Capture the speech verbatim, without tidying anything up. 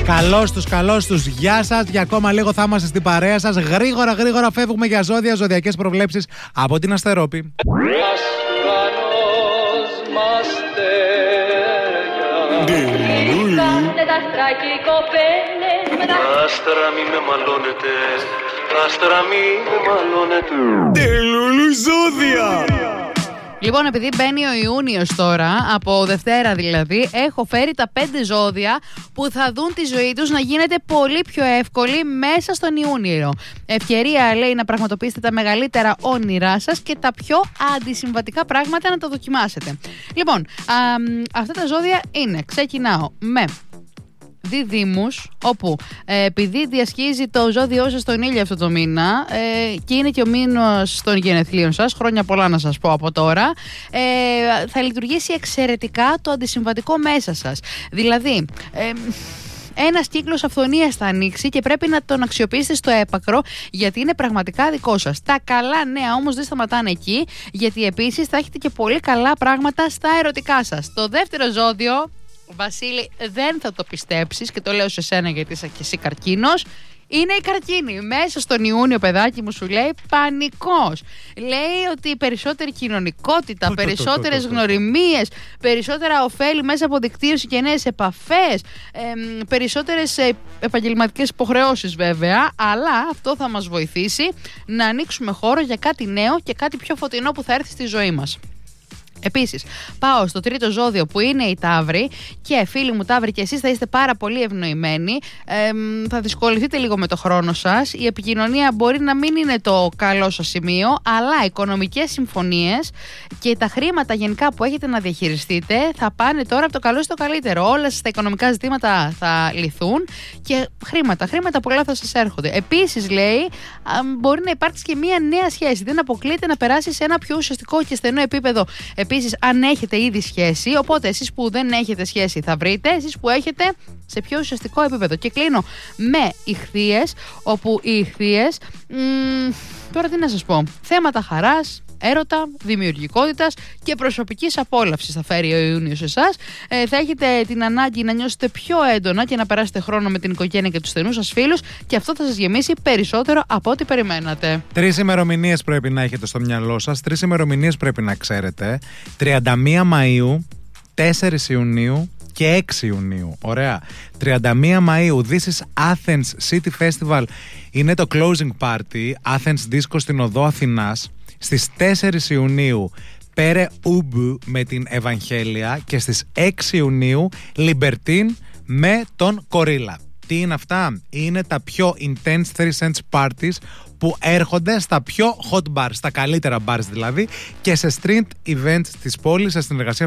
Καλώς τους, καλώς τους. Γεια σας. Για ακόμα λίγο θα είμαστε στην παρέα σας. Γρήγορα, γρήγορα φεύγουμε για ζώδια, ζωδιακές προβλέψεις από την Αστερόπη. Άστρα μη με μαλώνετε, άστρα μη με μαλώνετε. Τελούλου ζώδια. Λοιπόν, επειδή μπαίνει ο Ιούνιος τώρα, από Δευτέρα δηλαδή, έχω φέρει τα πέντε ζώδια που θα δουν τη ζωή τους να γίνεται πολύ πιο εύκολη μέσα στον Ιούνιο. Ευκαιρία, λέει, να πραγματοποιήσετε τα μεγαλύτερα όνειρά σας και τα πιο αντισυμβατικά πράγματα να τα δοκιμάσετε. Λοιπόν, α, αυτά τα ζώδια είναι, ξεκινάω με Διδύμους, όπου ε, επειδή διασχίζει το ζώδιό σας τον ήλιο αυτό το μήνα ε, και είναι και ο μήνος των γενεθλίων σας, χρόνια πολλά να σας πω από τώρα, ε, θα λειτουργήσει εξαιρετικά το αντισυμβατικό μέσα σας. Δηλαδή, ε, ένας κύκλος αυθονίας θα ανοίξει και πρέπει να τον αξιοποιήσετε στο έπακρο, γιατί είναι πραγματικά δικό σας. Τα καλά νέα όμως δεν σταματάνε εκεί, γιατί επίσης θα έχετε και πολύ καλά πράγματα στα ερωτικά σας. Το δεύτερο ζώδιο, Βασίλη, δεν θα το πιστέψεις και το λέω σε σένα γιατί είσαι και εσύ καρκίνος, είναι η καρκίνη. Μέσα στον Ιούνιο, παιδάκι μου, σου λέει πανικός. Λέει ότι περισσότερη κοινωνικότητα, περισσότερες γνωριμίες, περισσότερα ωφέλη μέσα από δικτύωση και νέες επαφές, ε, περισσότερες επαγγελματικές υποχρεώσεις βέβαια, αλλά αυτό θα μας βοηθήσει να ανοίξουμε χώρο για κάτι νέο και κάτι πιο φωτεινό που θα έρθει στη ζωή μας. Επίσης, πάω στο τρίτο ζώδιο που είναι η Ταύρη και φίλοι μου Ταύρη και εσείς θα είστε πάρα πολύ ευνοημένοι, ε, θα δυσκολευτείτε λίγο με το χρόνο σας, η επικοινωνία μπορεί να μην είναι το καλό σας σημείο, αλλά οικονομικές συμφωνίες και τα χρήματα γενικά που έχετε να διαχειριστείτε θα πάνε τώρα από το καλό στο καλύτερο. Όλα σας τα οικονομικά ζητήματα θα λυθούν και χρήματα, χρήματα πολλά θα σας έρχονται. Επίσης, λέει, μπορεί να υπάρξει και μια νέα σχέση, δεν αποκλείεται να περάσει σε ένα πιο ουσιαστικό και στενό επίπεδο. Επίσης, αν έχετε ήδη σχέση, οπότε εσείς που δεν έχετε σχέση θα βρείτε, εσείς που έχετε σε πιο ουσιαστικό επίπεδο. Και κλείνω με Ιχθύες, όπου οι Ιχθύες, μ, τώρα τι να σας πω, θέματα χαράς, έρωτα, δημιουργικότητας και προσωπικής απόλαυσης θα φέρει ο Ιούνιος σε εσάς. Ε, θα έχετε την ανάγκη να νιώσετε πιο έντονα και να περάσετε χρόνο με την οικογένεια και τους στενούς σας φίλους και αυτό θα σας γεμίσει περισσότερο από ό,τι περιμένατε. Τρεις ημερομηνίες πρέπει να έχετε στο μυαλό σας, τρεις ημερομηνίες πρέπει να ξέρετε. τριάντα μία Μαΐου, τέσσερις Ιουνίου και έξι Ιουνίου. Ωραία. τριάντα μία Μαΐου, This is Athens City Festival. Είναι το closing party, Athens Disco στην οδό Αθηνάς. Στις τέσσερις Ιουνίου Πέρε Ούμπου με την Ευαγγέλια και στις έξι Ιουνίου Λιμπερτίν με τον Κορίλα. Τι είναι αυτά? Είναι τα πιο intense three cents parties που έρχονται στα πιο hot bars, στα καλύτερα bars δηλαδή, και σε street events της πόλης σε συνεργασία